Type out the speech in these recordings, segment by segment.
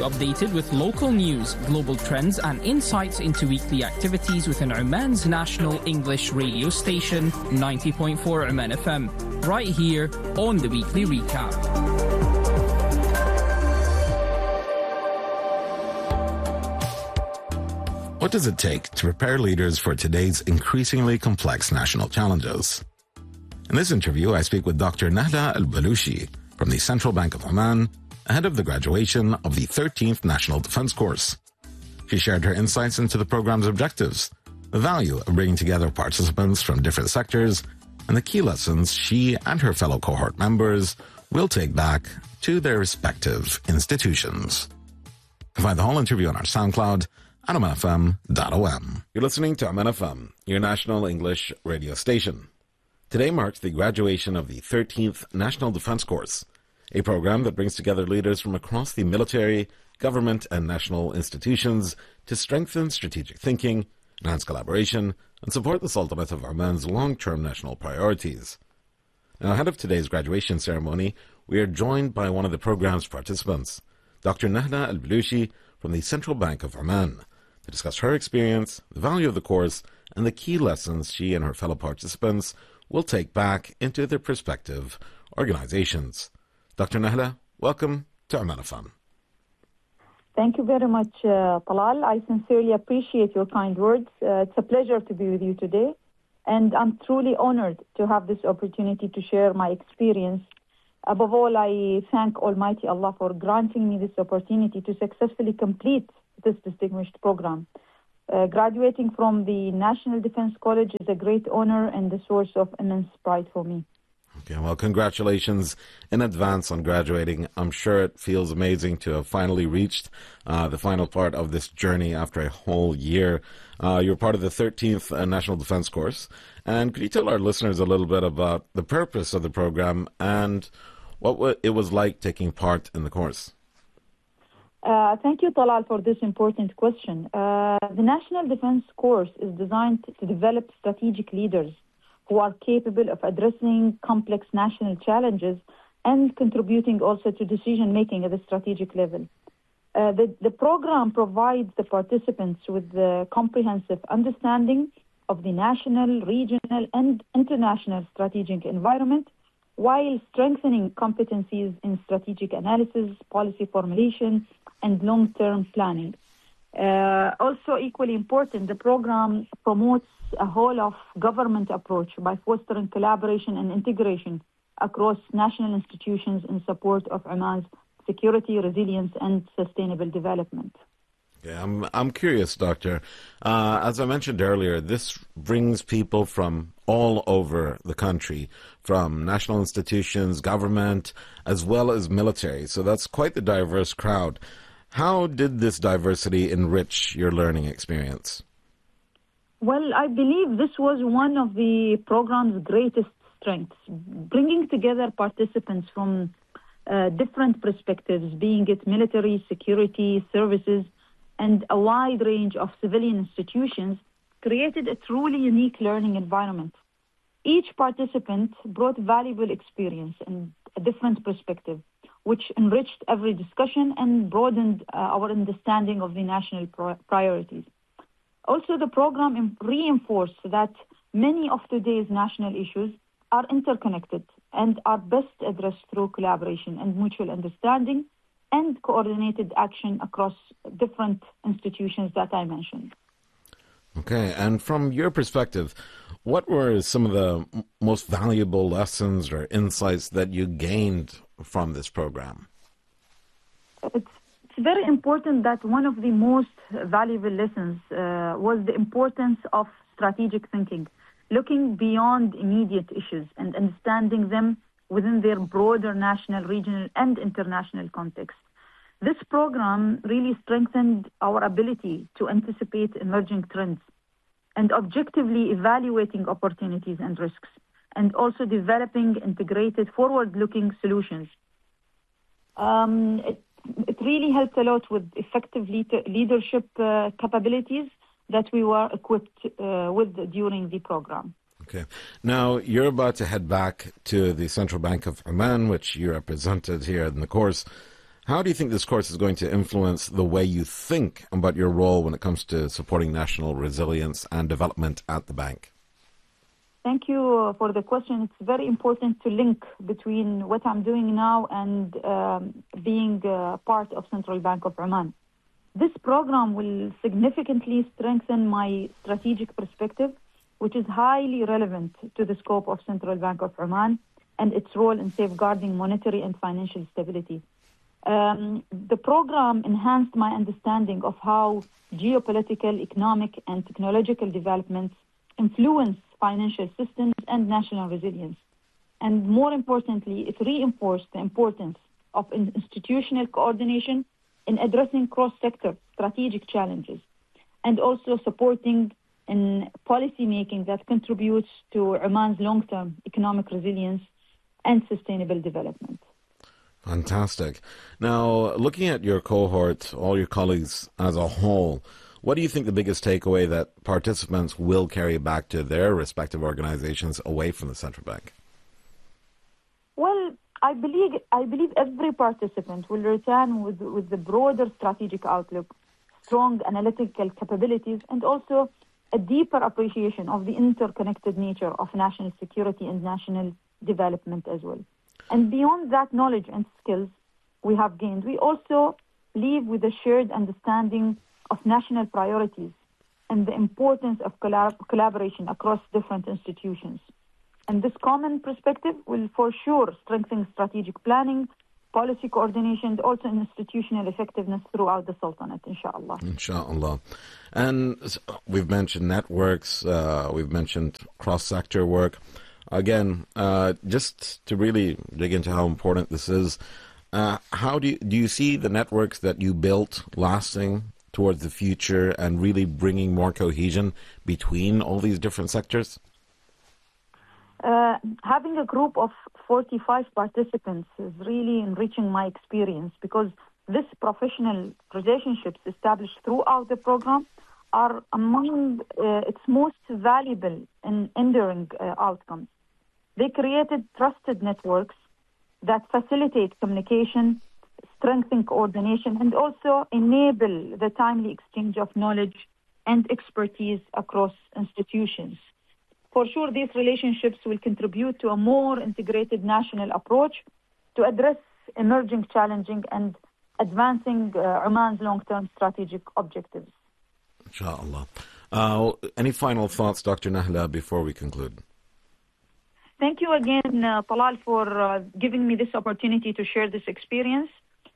updated with local news, global trends, and insights into weekly activities within Oman's national English radio station, 90.4 Oman FM, right here on the Weekly Recap. What does it take to prepare leaders for today's increasingly complex national challenges? In this interview, I speak with Dr. Nahla Al-Balushi from the Central Bank of Oman, ahead of the graduation of the 13th National Defense Course. She shared her insights into the program's objectives, the value of bringing together participants from different sectors, and the key lessons she and her fellow cohort members will take back to their respective institutions. You can find the whole interview on our SoundCloud at omanfm.om. You're listening to Oman FM, your national English radio station. Today marks the graduation of the 13th National Defense Course, a program that brings together leaders from across the military, government, and national institutions to strengthen strategic thinking, enhance collaboration, and support the Sultanate of Oman's long-term national priorities. Now, ahead of today's graduation ceremony, we are joined by one of the program's participants, Dr. Nahla Al-Balushi from the Central Bank of Oman, to discuss her experience, the value of the course, and the key lessons she and her fellow participants will take back into their prospective organizations. Dr. Nahla, welcome to Oman FM. Thank you very much, Talal. I sincerely appreciate your kind words. It's a pleasure to be with you today, and I'm truly honored to have this opportunity to share my experience. Above all, I thank Almighty Allah for granting me this opportunity to successfully complete this distinguished program. Graduating from the National Defense College is a great honor and a source of immense pride for me. Okay, well, congratulations in advance on graduating. I'm sure it feels amazing to have finally reached the final part of this journey after a whole year. You're part of the 13th National Defense Course. And could you tell our listeners a little bit about the purpose of the program and what it was like taking part in the course? Thank you, Talal, for this important question. The National Defense Course is designed to develop strategic leaders who are capable of addressing complex national challenges and contributing also to decision-making at the strategic level. The program provides the participants with the comprehensive understanding of the national, regional, and international strategic environment, while strengthening competencies in strategic analysis, policy formulation, and long-term planning. Also equally important, the program promotes a whole-of-government approach by fostering collaboration and integration across national institutions in support of Oman's security, resilience, and sustainable development. Yeah, I'm curious, Doctor. As I mentioned earlier, this brings people from all over the country, from national institutions, government, as well as military. So that's quite the diverse crowd. How did this diversity enrich your learning experience? Well, I believe this was one of the program's greatest strengths, bringing together participants from different perspectives, being it military, security, services, and a wide range of civilian institutions, created a truly unique learning environment. Each participant brought valuable experience and a different perspective, which enriched every discussion and broadened our understanding of the national priorities. Also, the program reinforced that many of today's national issues are interconnected and are best addressed through collaboration and mutual understanding and coordinated action across different institutions that I mentioned. Okay, and from your perspective, what were some of the most valuable lessons or insights that you gained from this program? It's very important that one of the most valuable lessons was the importance of strategic thinking, looking beyond immediate issues and understanding them within their broader national, regional, and international context. This program really strengthened our ability to anticipate emerging trends and objectively evaluating opportunities and risks, and also developing integrated, forward-looking solutions. It really helped a lot with effective leadership capabilities that we were equipped with during the program. Okay. Now, you're about to head back to the Central Bank of Oman, which you represented here in the course. How do you think this course is going to influence the way you think about your role when it comes to supporting national resilience and development at the bank? Thank you for the question. It's very important to link between what I'm doing now and being part of Central Bank of Oman. This program will significantly strengthen my strategic perspective, which is highly relevant to the scope of Central Bank of Oman and its role in safeguarding monetary and financial stability. The program enhanced my understanding of how geopolitical, economic, and technological developments influence financial systems and national resilience. And more importantly, it reinforced the importance of institutional coordination in addressing cross-sector strategic challenges and also supporting in policy making that contributes to Oman's long-term economic resilience and sustainable development. Fantastic. Now, looking at your cohort, all your colleagues as a whole, what do you think the biggest takeaway that participants will carry back to their respective organizations away from the central bank? Well, I believe every participant will return with the broader strategic outlook, strong analytical capabilities, and also a deeper appreciation of the interconnected nature of national security and national development as well. And beyond that knowledge and skills we have gained, we also leave with a shared understanding of national priorities and the importance of collaboration across different institutions. And this common perspective will for sure strengthen strategic planning, policy coordination, and also institutional effectiveness throughout the Sultanate, inshallah. Inshallah. And we've mentioned networks, we've mentioned cross-sector work. Again, just to really dig into how important this is, how do you see the networks that you built lasting towards the future and really bringing more cohesion between all these different sectors? Having a group of 45 participants is really enriching my experience because this professional relationships established throughout the program are among its most valuable and enduring outcomes. They created trusted networks that facilitate communication, strengthen coordination, and also enable the timely exchange of knowledge and expertise across institutions. For sure, these relationships will contribute to a more integrated national approach to address emerging challenges and advancing Oman's long-term strategic objectives. Inshallah. Any final thoughts, Dr. Nahla, before we conclude? Thank you again, Talal, for giving me this opportunity to share this experience.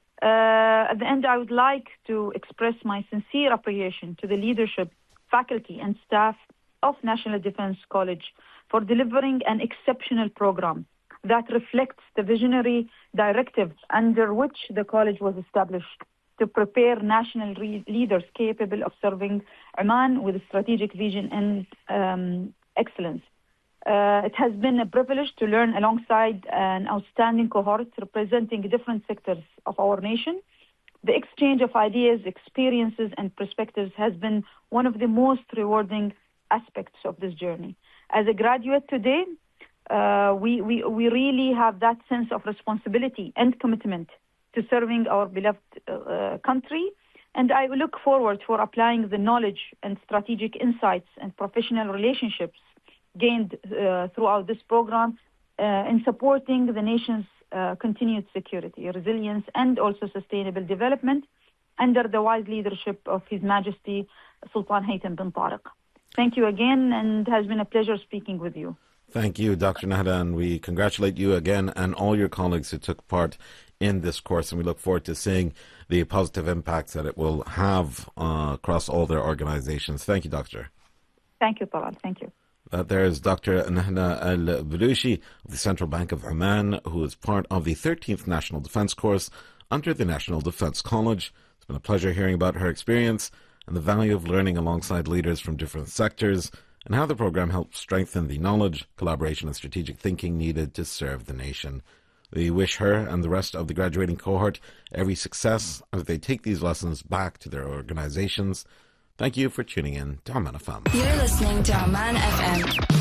At the end, I would like to express my sincere appreciation to the leadership, faculty, and staff of National Defense College for delivering an exceptional program that reflects the visionary directive under which the college was established to prepare national leaders capable of serving Oman with strategic vision and excellence. It has been a privilege to learn alongside an outstanding cohort representing different sectors of our nation. The exchange of ideas, experiences, and perspectives has been one of the most rewarding aspects of this journey. As a graduate today, we really have that sense of responsibility and commitment to serving our beloved country. And I look forward for applying the knowledge and strategic insights and professional relationships gained throughout this program in supporting the nation's continued security, resilience, and also sustainable development under the wise leadership of His Majesty Sultan Haytham bin Tariq. Thank you again, and it has been a pleasure speaking with you. Thank you, Dr. Nahla, and we congratulate you again and all your colleagues who took part in this course, and we look forward to seeing the positive impacts that it will have across all their organizations. Thank you, Doctor. Thank you, Talal. Thank you. There is Dr. Nahla Al-Balushi of the Central Bank of Oman, who is part of the 13th National Defense Course under the National Defense College. It's been a pleasure hearing about her experience and the value of learning alongside leaders from different sectors, and how the program helps strengthen the knowledge, collaboration, and strategic thinking needed to serve the nation. We wish her and the rest of the graduating cohort every success as they take these lessons back to their organizations. Thank you for tuning in to Oman FM. You're listening to Oman FM.